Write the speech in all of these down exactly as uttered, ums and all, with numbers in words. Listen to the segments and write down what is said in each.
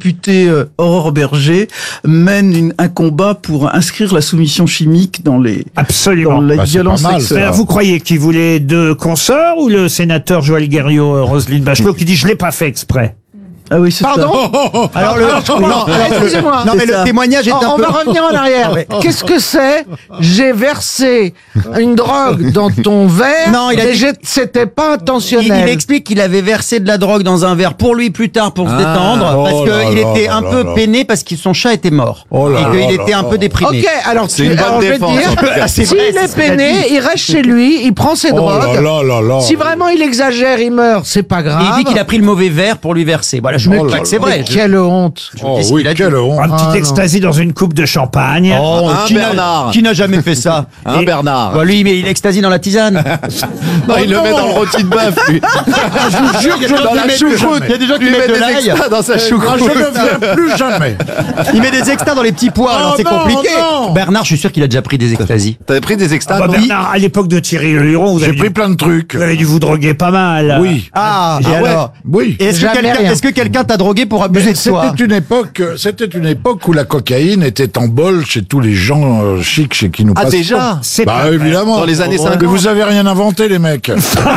députée euh, Aurore Berger mène une, un combat pour inscrire la soumission chimique dans les Absolument. dans la Bah, c'est violence pas mal, sexuelle. Alors, vous croyez qu'il voulait deux consorts ou le sénateur Joël Guerriot, euh, Roselyne Bachelot, qui dit je l'ai pas fait exprès? Ah oui, c'est Pardon ça. Alors le, non, alors, excusez-moi. Non, mais C'est le ça. témoignage est On, un on peu... va revenir en arrière. Qu'est-ce que c'est? J'ai versé une drogue dans ton verre, Non, il a mais dit- j'ai- c'était pas Il, intentionnel. il explique qu'il avait versé de la drogue dans un verre pour lui plus tard pour se Ah, détendre parce oh là qu'il là était là un là peu là. peiné parce que son chat était mort Oh là et là qu'il là était un là peu déprimé. Ok, alors, C'est tu- une bonne alors je vais défense, dire, en tout cas. C'est s'il vrai, c'est est ce qu'il a peiné, dit. il reste chez lui, il prend ses Oh drogues. là là là là. Si vraiment il exagère, il meurt, c'est pas Et grave. il dit qu'il a pris le mauvais verre pour lui verser. Voilà, je ne Oh dis pas là que c'est là. vrai. Mais Je- quelle honte. Oh Qu'est-ce oui, qu'il a dit quelle honte. Un petit Ah, non. ecstasy dans une coupe de champagne. Oh, Hein, qui n'a- Bernard Qui n'a jamais fait ça? Hein, Et- Bernard? Bah, lui, mais il extasie dans la tisane. Non, il le met dans le rôti de bœuf, lui. Je vous jure que je Dans ne la le mets plus choucroute. jamais. Il y a des gens qui Lui mettent met de des l'ail. extras dans sa Ah, je choucroute. ne viens plus jamais. Il met des extas dans les petits pois, alors Oh c'est non, compliqué. non. Bernard, je suis sûr qu'il a déjà pris des extasies. T'avais pris des extras, Ah bah, toi Bernard, à l'époque de Thierry Le Luron, vous J'ai avez, pris dû, plein de trucs. vous avez dû vous droguer pas mal. Oui. Ah, et Ah ouais. alors Oui. Et Est-ce que Jamais quelqu'un rien. est-ce que quelqu'un t'a drogué pour abuser de toi? C'était une époque, c'était une époque où la cocaïne était en bol chez tous les gens euh, chics chez qui nous Ah, passons. déjà? C'est Bah pas évidemment. Dans les années Mais cinquante. vous avez rien inventé les mecs.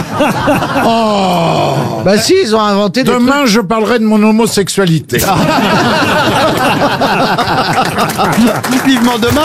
Oh. Bah si, ils ont inventé des trucs. Demain je parlerai de mon homosexualité. Vivement demain.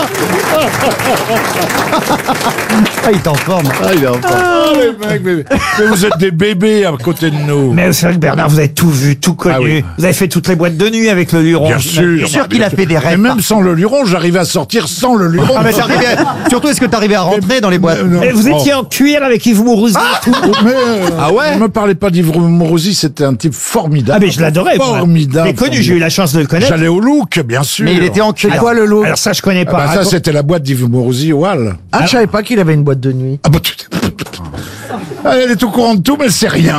Ah, il est en forme. Ah, il est en forme. Ah, les mecs, mais, mais vous êtes des bébés à côté de nous. Mais c'est vrai que Bernard, vous avez tout vu, tout connu. Ah oui. Vous avez fait toutes les boîtes de nuit avec le Luron. Bien j'imagine. sûr. Je suis sûr qu'il a fait des Mais rêves. même sans le luron, j'arrivais à sortir sans le luron. Ah, mais t'arrivais à- Surtout, est-ce que t'arrivais à rentrer dans les boîtes? Non. Et vous étiez en cuir avec Yves Mourouzi. Oh, mais, euh, Ah ouais Ne me parlez pas d'Yves Mourouzi, c'était un type formidable. Ah mais je l'adorais. moi. Formidable. J'ai connu, j'ai eu la chance de le connaître. J'allais au Look, bien sûr. Mais il était en cuir. C'est quoi le lot? Alors ça, je connais Ah pas. bah, ça, Raconte- c'était la boîte d'Yves Mourouzi au Hall. Ah, je savais pas qu'il avait une boîte de nuit. Ah bah, tu... Ah, elle est au courant de tout, mais elle sait rien.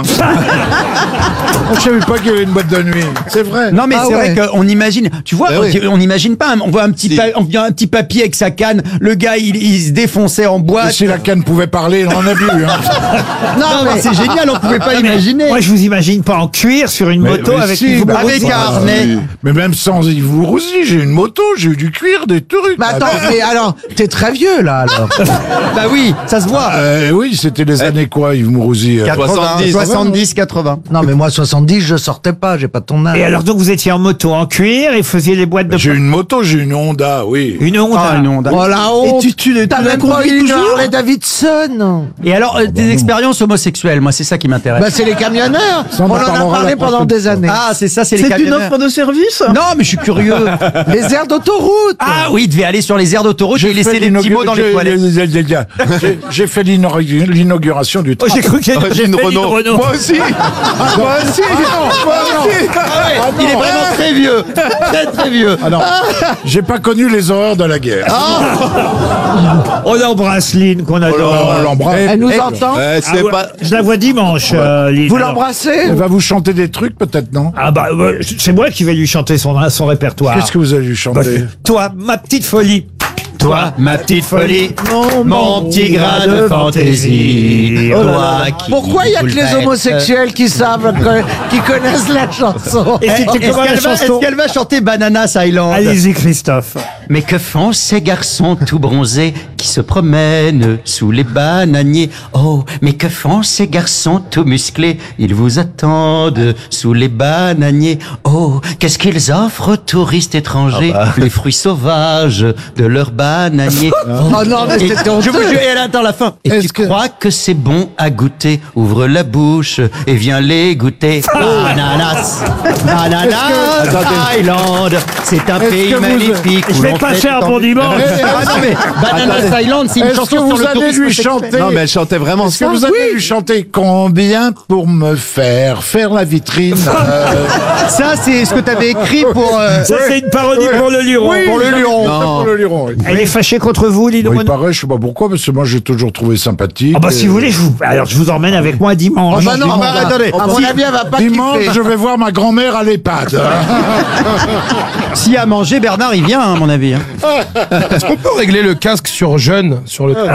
Je savais pas qu'il y avait une boîte de nuit. C'est vrai. Non mais Ah c'est ouais. vrai qu'on imagine, tu vois, Eh on, oui. on imagine pas, on voit un petit, Si. pa- on voit un petit papier avec sa canne, le gars il, il se défonçait en Et boîte. si la canne pouvait parler, on en a vu. Hein. Non mais c'est génial, on pouvait pas Ah, mais imaginer. Moi, je vous imagine pas en cuir sur une Mais- moto mais avec si, Yves bah, Mourouzi. avec un harnais. Mais même sans Yves Mourouzi, j'ai une moto, j'ai eu du cuir, des trucs. Mais attends, mais alors, t'es très vieux là alors. Bah oui, ça se voit. Euh, oui, c'était les années quoi, Yves Mourouzi euh, soixante-dix. soixante-dix, quatre-vingts. Non mais moi soixante-dix, je sortais pas, j'ai pas ton âge. Et alors donc vous étiez en moto en cuir et faisiez les boîtes de J'ai une moto, j'ai une Honda, oui. une Honda. Ah, une Honda. Oh la honte. Et tu- tu- T'as tu la même pas conduis eu une toujours Harley Davidson. Et alors, euh, des expériences homosexuelles, moi c'est ça qui m'intéresse. Bah c'est les camionneurs. Ça, on On en en a parlera parlé la pendant prochaine des années. Ah, c'est ça, c'est les C'est une camionneurs. offre de service. Non, mais je suis curieux. Les aires d'autoroute. Ah oui, il devait aller sur les aires d'autoroute et laisser des petits mots dans les toilettes. J'ai- J'ai fait l'inaugur- l'inauguration du Oh, j'ai cru qu'il y avait J'ai une Renault. Moi aussi. Moi aussi. Moi aussi. Ah Il est vraiment très vieux. Très très vieux. Ah non, j'ai pas connu les horreurs de la guerre. On embrasse Lynn qu'on adore. On l'embrasse. Elle nous Eh, entend. Euh, Ah c'est ouais, pas. Je la vois dimanche, euh, Lynn. Vous Alors- l'embrassez. Elle va vous chanter des trucs peut-être, non? Ah bah euh, c'est moi qui vais lui chanter son, son répertoire. Qu'est-ce que vous allez lui Bah, chanter? Toi, ma petite folie. Toi, ma petite folie, mon, mon petit grain de fantaisie. Oh là Toi là. qui Pourquoi il y a que les bouleverse. homosexuels qui savent, qui connaissent la chanson? Et c'était Est-ce comment la qu'elle va, chanson est-ce qu'elle va chanter Bananas Island? Allez-y Christophe. Mais que font ces garçons tout bronzés qui se promènent sous les bananiers? Oh, mais que font ces garçons tout musclés? Ils vous attendent sous les bananiers. Oh, qu'est-ce qu'ils offrent aux touristes étrangers? Les fruits sauvages de leurs bananiers. Oh non, mais Et c'était je honteux. vous jure, et elle attend la fin. Et Est-ce tu que- crois que c'est bon à goûter? Ouvre la bouche et viens les goûter. Bananas, Bananas Island, c'est un Est-ce pays que vous- magnifique. Je où vais l'on passer fait un tant- bon dimanche. Ah non mais Bananas Island, c'est une Est-ce chanson que sur vous le allez tourisme lui sexuel. chanter? Non, mais elle chantait vraiment Est-ce que ça. vous allez lui chanter combien pour me faire faire la vitrine? euh, Ça c'est ce que t'avais écrit pour. euh, Ça c'est une parodie Ouais. pour le Luron. Oui, pour le j'avais Luron. fait pour le Luron, oui. Elle est fâchée contre vous, Lynn Bon, il Renaud. paraît, je sais pas pourquoi, parce que moi j'ai toujours trouvé sympathique. Ah bah si Et- vous voulez, je vous... alors je vous emmène avec moi dimanche. Ah bah non, bah, attendez. à mon avis, elle va pas Dimanche, kiffer. je vais voir ma grand-mère à l'EHPAD. S'il y a à manger, Bernard il vient, hein, à mon avis. hein. Est-ce qu'on peut régler le casque sur jeune sur le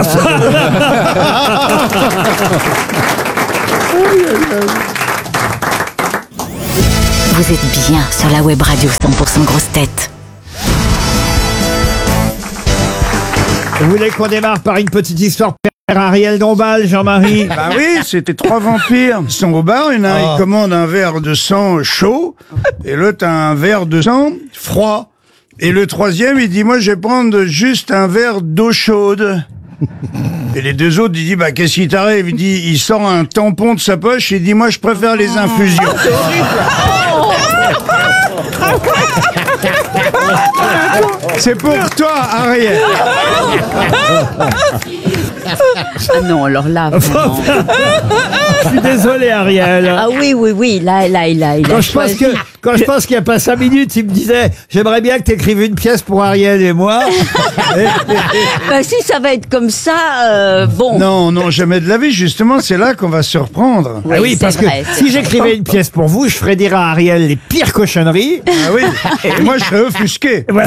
Vous êtes bien sur la web radio cent pour cent grosses têtes. Vous voulez qu'on démarre par une petite histoire Père Ariel Dombal, Jean-Marie? Bah oui, c'était trois vampires. Ils sont au bar, il y en a un, Oh. il commande un verre de sang chaud, et l'autre un verre de sang froid. Et le troisième, il dit, moi, je vais prendre juste un verre d'eau chaude. Et les deux autres, ils disent, bah, qu'est-ce qui t'arrive? Il dit, il sort un tampon de sa poche et il dit, moi, je préfère les infusions. C'est pour toi, Ariel. Ah non, alors là, vraiment. Je suis désolé, Ariel. Ah oui, oui, oui, là, là, il a, il a Quand je pense choisi. que, quand je pense qu'il n'y a pas cinq minutes, il me disait, j'aimerais bien que tu écrives une pièce pour Ariel et moi. Bah, si ça va être comme ça, euh, bon. Non, non, jamais de la vie. Justement, c'est là qu'on va se reprendre. Ah oui, c'est parce vrai, que c'est si j'écrivais une pièce pour vous, je ferais dire à Ariel les pires cochonneries. Ah oui. Et moi, je serais offusqué. Voilà.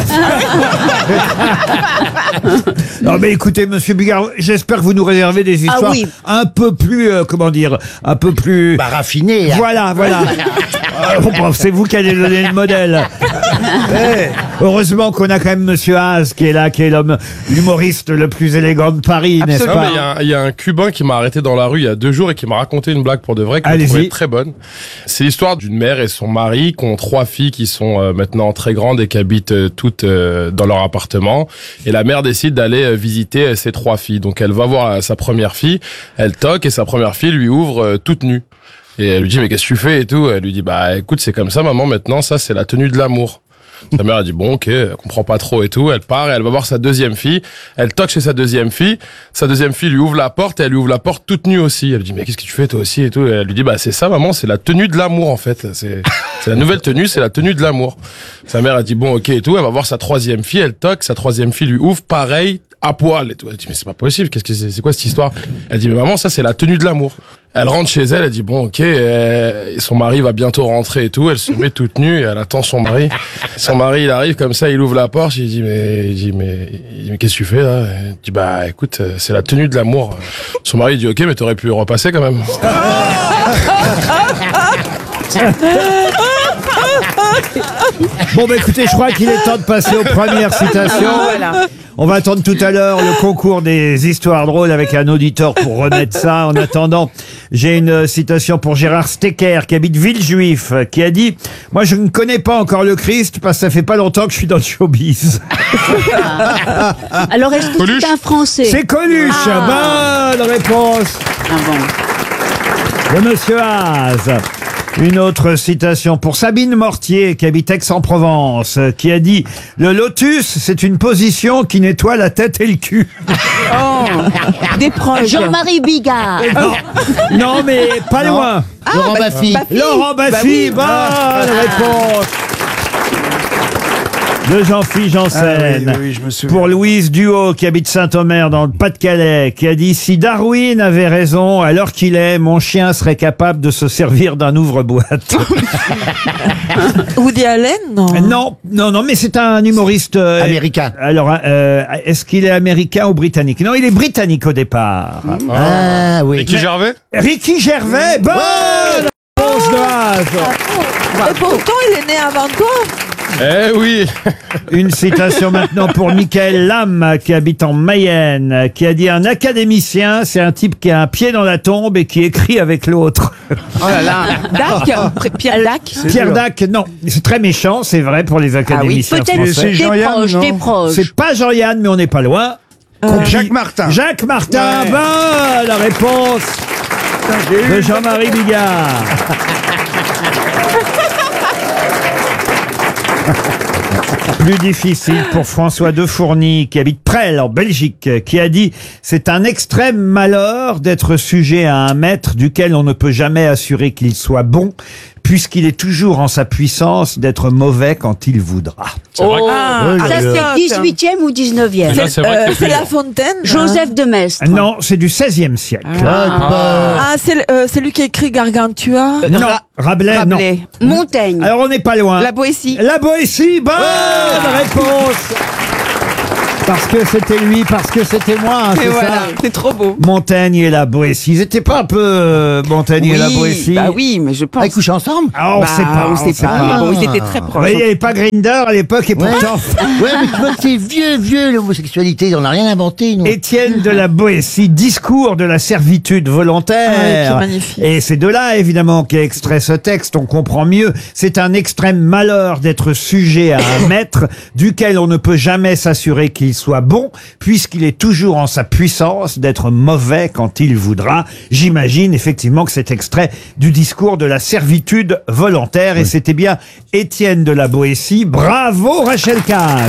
Non mais écoutez, Monsieur Bigard, j'espère que vous nous réservez des histoires Ah oui. un peu plus, euh, comment dire, un peu plus... Bah, raffiné. hein. Voilà, voilà. Euh, bon, c'est vous qui allez donner le modèle. Eh, Heureusement qu'on a quand même Monsieur Haas qui est là, qui est l'homme, l'humoriste le plus élégant de Paris, n'est-ce Non, pas mais il y a un- il y, a un Cubain qui m'a arrêté dans la rue il y a deux jours et qui m'a raconté une blague pour de vrai que je Allez-y. trouvais très bonne. C'est l'histoire d'une mère et son mari qui ont trois filles qui sont euh, maintenant très grandes et qui habitent euh, toutes euh, dans leur appartement. Et la mère décide d'aller euh, visiter euh, ses trois filles. Donc elle va voir euh, sa première fille, elle toque et sa première fille lui ouvre euh, toute nue. Et elle lui dit mais qu'est-ce que tu fais et tout. Elle lui dit bah écoute c'est comme ça maman maintenant ça c'est la tenue de l'amour. Sa mère a dit bon ok, elle comprend pas trop et tout, elle part et elle va voir sa deuxième fille, elle toque chez sa deuxième fille, sa deuxième fille lui ouvre la porte et elle lui ouvre la porte toute nue aussi. Elle lui dit mais qu'est-ce que tu fais toi aussi et tout. Et elle lui dit bah c'est ça maman, c'est la tenue de l'amour en fait, c'est c'est la nouvelle tenue, c'est la tenue de l'amour. Sa mère a dit bon ok et tout, elle va voir sa troisième fille, elle toque, sa troisième fille lui ouvre pareil à poil et tout. Elle dit mais c'est pas possible, qu'est-ce que c'est, c'est quoi cette histoire? Elle dit mais maman ça c'est la tenue de l'amour. Elle rentre chez elle, elle dit bon ok, euh, son mari va bientôt rentrer et tout, elle se met toute nue et elle attend son mari. Son mari il arrive comme ça, il ouvre la porte, il dit mais il dit mais, il dit, mais qu'est-ce que tu fais là? Elle dit bah écoute euh, c'est la tenue de l'amour. Son mari il dit ok mais t'aurais pu repasser quand même. Bon, bah écoutez, je crois qu'il est temps de passer aux premières citations. On va attendre tout à l'heure le concours des histoires drôles avec un auditeur pour remettre ça. En attendant, j'ai une citation pour Gérard Stecker, qui habite Villejuif, qui a dit « Moi, je ne connais pas encore le Christ parce que ça fait pas longtemps que je suis dans le showbiz. Alors, est-ce que Coluche. c'est un Français » C'est Coluche. Bonne réponse Ah bon. de Monsieur Haas. Une autre citation pour Sabine Mortier, qui habite Aix-en-Provence, qui a dit « Le lotus, c'est une position qui nettoie la tête et le cul. Des proches. Jean-Marie Bigard. » Non, non, mais pas loin. Laurent Baffy. Laurent Baffy, Bah oui. bonne réponse de Jean-Philippe Janssen. Ah oui, oui, je me souviens. Pour Louise Duhaut, qui habite Saint-Omer dans le Pas-de-Calais, qui a dit « Si Darwin avait raison, à l'heure qu'il est, mon chien serait capable de se servir d'un ouvre-boîte. » Woody Allen, non. Non, non, non, mais c'est un humoriste... euh, Américain. Alors, euh, est-ce qu'il est américain ou britannique? Non, il est britannique au départ. Ah oui. Ricky Gervais? Ricky Gervais, bonne réponse de Haas. Et pourtant, il est né avant toi. Eh oui. Une citation maintenant pour Michael Lam, qui habite en Mayenne, qui a dit « Un académicien, c'est un type qui a un pied dans la tombe et qui écrit avec l'autre. » Oh là là. Dac. Pierre Dac. Pierre Dac, non. C'est très méchant, c'est vrai, pour les académiciens Peut-être français. C'est t'es Jean-Yann, proche, non t'es proche. C'est pas Jean-Yann, mais on n'est pas loin. Jacques Martin. Jacques Martin, Ouais. bonne réponse de Jean-Marie Bigard. Plus difficile pour François Defourny, qui habite Presles, en Belgique, qui a dit « C'est un extrême malheur d'être sujet à un maître duquel on ne peut jamais assurer qu'il soit bon, puisqu'il est toujours en sa puissance d'être mauvais quand il voudra. C'est vrai que- Ah, Ça, c'est dix-huitième ou dix-neuvième? Là, c'est vrai Euh, que c'est les La filles- Fontaine. Joseph de Maistre. Non, c'est du seizième siècle. Ah, c'est le- euh, c'est lui qui a écrit Gargantua. Non, Rabelais, non. Rabelais. Montaigne. Alors on n'est pas loin. La Boétie. La Boétie, bonne réponse Parce que c'était lui, parce que c'était moi, hein, Et c'est voilà, ça. c'est trop beau. Montaigne et la Boétie. Ils étaient pas un peu euh, Montaigne et la Boétie? Bah oui, mais je pense. Ils couchaient ensemble? Ah, on Bah, sait pas. on sait sait pas. Bon, ils étaient très Vous proches. voyez, il n'y avait pas Grindr à l'époque et Ouais. pourtant... Ouais, mais tu vois que c'est vieux, vieux, l'homosexualité. On n'a rien inventé, nous. Étienne de la Boétie, discours de la servitude volontaire. Ah ouais, c'est magnifique. Et c'est de là, évidemment, qu'est extrait ce texte. On comprend mieux. C'est un extrême malheur d'être sujet à un maître duquel on ne peut jamais s'assurer qu'il soit bon, puisqu'il est toujours en sa puissance d'être mauvais quand il voudra. J'imagine effectivement que c'est extrait du discours de la servitude volontaire. Et c'était bien Étienne de la Boétie. Bravo, Rachel Kahn.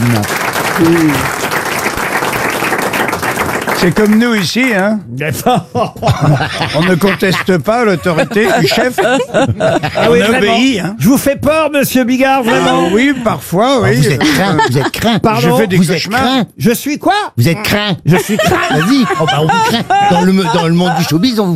C'est comme nous ici, hein. On ne conteste pas l'autorité du chef. Ah On oui, obéit, vraiment. hein. Je vous fais peur, monsieur Bigard, vraiment. Ah oui, parfois, oui. Vous êtes craint, vous êtes craint. Pardon, Je fais des vous êtes cauchemars. craint. Je suis quoi? Vous êtes craint. Je suis craint. Vas-y, oh, bah, on vous craint. Dans le, dans le monde du showbiz, on vous